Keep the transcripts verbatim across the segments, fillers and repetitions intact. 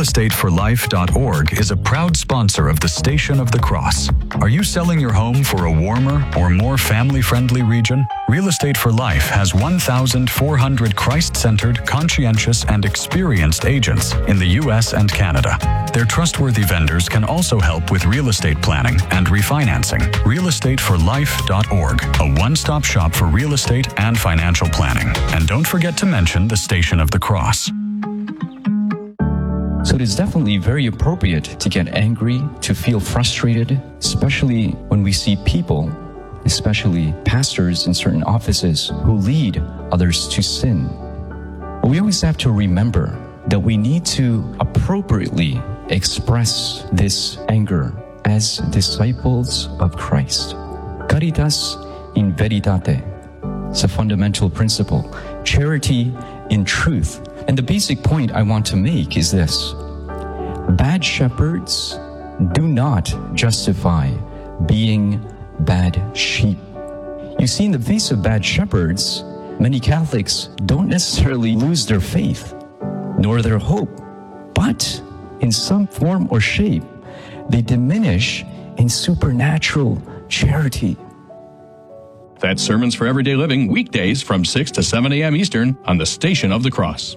estate for life dot org is a proud sponsor of the Station of the Cross. Are you selling your home for a warmer or more family-friendly region? Real Estate for Life has one thousand four hundred Christ-centered, conscientious, and experienced agents in the U S and Canada. Their trustworthy vendors can also help with real estate planning and refinancing. real estate for life dot org, a one-stop shop for real estate and financial planning. And don't forget to mention the Station of the Cross. So it is definitely very appropriate to get angry, to feel frustrated, especially when we see people, especially pastors in certain offices, who lead others to sin. But we always have to remember that we need to appropriately express this anger as disciples of Christ. Caritas in veritate. It's a fundamental principle. Charity in truth. And the basic point I want to make is this. Bad shepherds do not justify being bad sheep. You see, in the face of bad shepherds, many Catholics don't necessarily lose their faith, nor their hope, but in some form or shape, they diminish in supernatural charity. That's Sermons for Everyday Living, weekdays from six to seven a.m. Eastern on the Station of the Cross.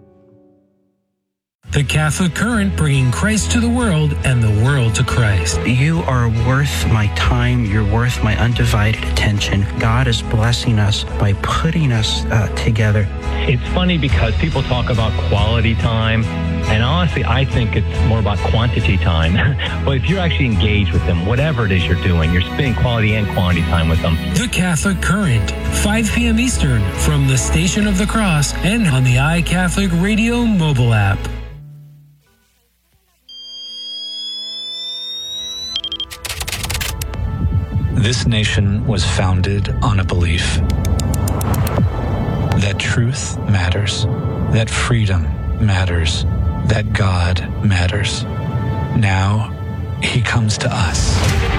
The Catholic Current, bringing Christ to the world and the world to Christ. You are worth my time. You're worth my undivided attention. God is blessing us by putting us uh, together. It's funny because people talk about quality time, and honestly, I think it's more about quantity time. But if you're actually engaged with them, whatever it is you're doing, you're spending quality and quantity time with them. The Catholic Current, five p.m. Eastern, from the Station of the Cross and on the iCatholic Radio mobile app. This nation was founded on a belief that truth matters, that freedom matters, that God matters. Now, He comes to us.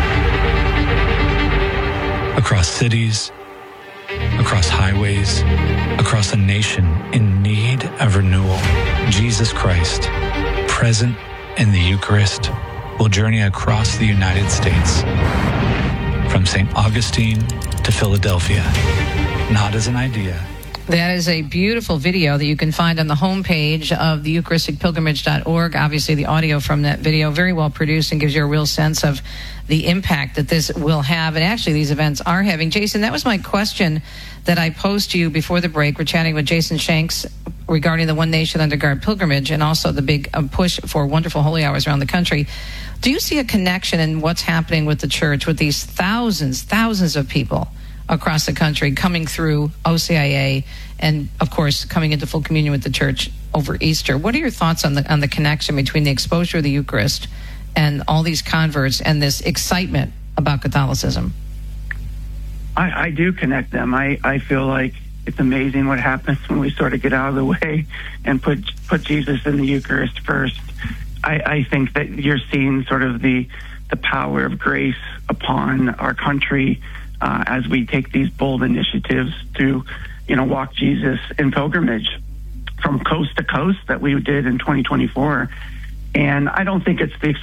Across cities, across highways, across a nation in need of renewal, Jesus Christ, present in the Eucharist, will journey across the United States, from Saint Augustine to Philadelphia, not as an idea. That is a beautiful video that you can find on the homepage of the Eucharistic Pilgrimage dot org. Obviously, the audio from that video, very well produced and gives you a real sense of the impact that this will have. And actually, these events are having. Jason, that was my question that I posed to you before the break. We're chatting with Jason Shanks regarding the One Nation Under Guard pilgrimage and also the big uh, push for wonderful holy hours around the country. Do you see a connection in what's happening with the church, with these thousands, thousands of people across the country coming through O C I A and, of course, coming into full communion with the church over Easter? What are your thoughts on the on the connection between the exposure of the Eucharist and all these converts and this excitement about Catholicism? I, I do connect them. I, I feel like it's amazing what happens when we sort of get out of the way and put put Jesus in the Eucharist first. I, I think that you're seeing sort of the the power of grace upon our country uh, as we take these bold initiatives to, you know, walk Jesus in pilgrimage from coast to coast that we did in twenty twenty-four. And I don't think it's the